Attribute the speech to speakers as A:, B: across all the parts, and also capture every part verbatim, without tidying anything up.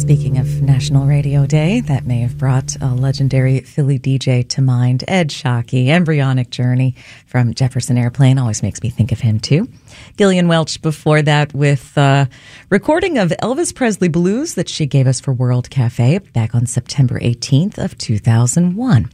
A: Speaking of National Radio Day, that may have brought a legendary Philly D J to mind. Ed Shockey, Embryonic Journey from Jefferson Airplane, always makes me think of him too. Gillian Welch before that with a recording of Elvis Presley Blues that she gave us for World Cafe back on September eighteenth of two thousand one.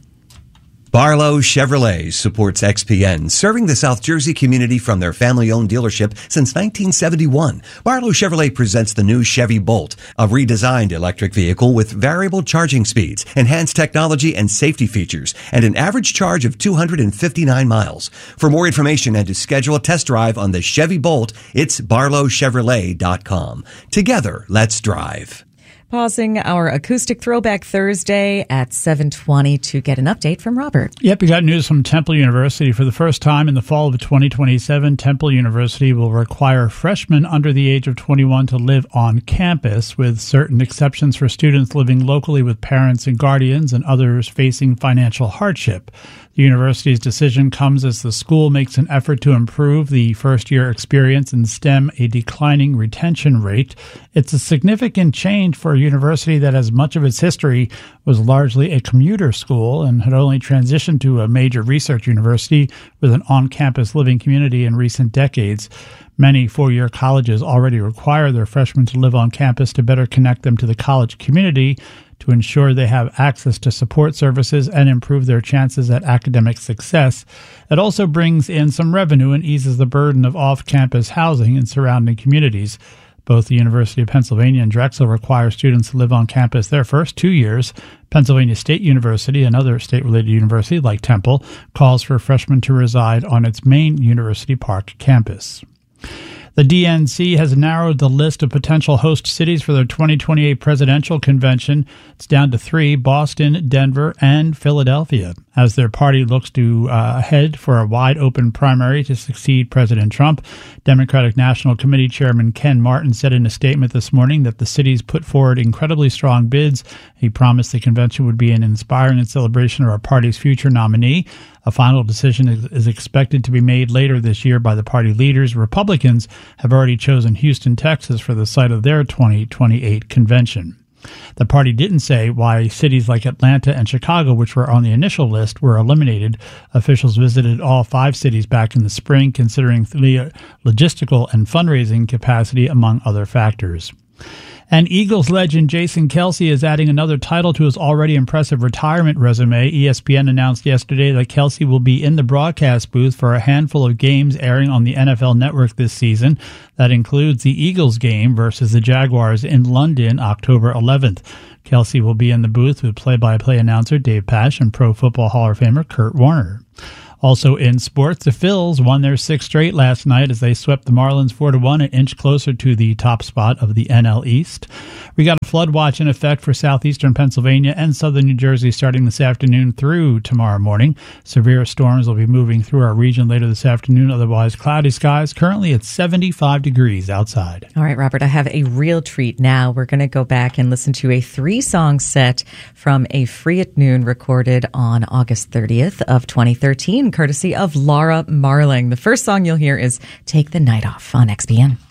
B: Barlow Chevrolet supports X P N, serving the South Jersey community from their family-owned dealership since nineteen seventy-one. Barlow Chevrolet presents the new Chevy Bolt, a redesigned electric vehicle with variable charging speeds, enhanced technology and safety features, and an average charge of two hundred fifty-nine miles. For more information and to schedule a test drive on the Chevy Bolt, it's barlow chevrolet dot com. Together, let's drive.
A: Pausing our acoustic throwback Thursday at seven twenty to get an update from Robert.
C: Yep, we got news from Temple University. For the first time in the fall of twenty twenty-seven, Temple University will require freshmen under the age of twenty-one to live on campus, with certain exceptions for students living locally with parents and guardians and others facing financial hardship. The university's decision comes as the school makes an effort to improve the first-year experience and stem a declining retention rate. It's a significant change for a university that has much of its history was largely a commuter school and had only transitioned to a major research university with an on-campus living community in recent decades. Many four-year colleges already require their freshmen to live on campus to better connect them to the college community, to ensure they have access to support services and improve their chances at academic success. It also brings in some revenue and eases the burden of off-campus housing in surrounding communities. Both the University of Pennsylvania and Drexel require students to live on campus their first two years. Pennsylvania State University, another state-related university like Temple, calls for freshmen to reside on its main University Park campus. The D N C has narrowed the list of potential host cities for their twenty twenty-eight presidential convention. It's down to three: Boston, Denver, and Philadelphia, as their party looks to uh, head for a wide-open primary to succeed President Trump. Democratic National Committee Chairman Ken Martin said in a statement this morning that the cities put forward incredibly strong bids. He promised the convention would be an inspiring celebration of our party's future nominee. A final decision is expected to be made later this year by the party leaders. Republicans have already chosen Houston, Texas for the site of their twenty twenty-eight convention. The party didn't say why cities like Atlanta and Chicago, which were on the initial list, were eliminated. Officials visited all five cities back in the spring, considering the logistical and fundraising capacity, among other factors. And Eagles legend Jason Kelce is adding another title to his already impressive retirement resume. E S P N announced yesterday that Kelce will be in the broadcast booth for a handful of games airing on the N F L Network this season. That includes the Eagles game versus the Jaguars in London, October eleventh. Kelce will be in the booth with play-by-play announcer Dave Pasch and Pro Football Hall of Famer Kurt Warner. Also in sports, the Phils won their sixth straight last night as they swept the Marlins four to one, an inch closer to the top spot of the N L East. We got a flood watch in effect for southeastern Pennsylvania and southern New Jersey starting this afternoon through tomorrow morning. Severe storms will be moving through our region later this afternoon, otherwise cloudy skies. Currently at seventy-five degrees outside.
A: All right, Robert, I have a real treat now. We're going to go back and listen to a three-song set from a Free at Noon recorded on August thirtieth of twenty thirteen. Courtesy of Laura Marling. The first song you'll hear is Take the Night Off on X P N.